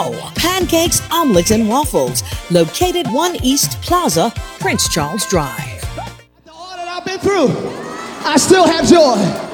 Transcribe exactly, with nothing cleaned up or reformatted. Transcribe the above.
Wow! Pancakes, omelets, and waffles. Located one East Plaza, Prince Charles Drive. After all that I've been through, I still have joy.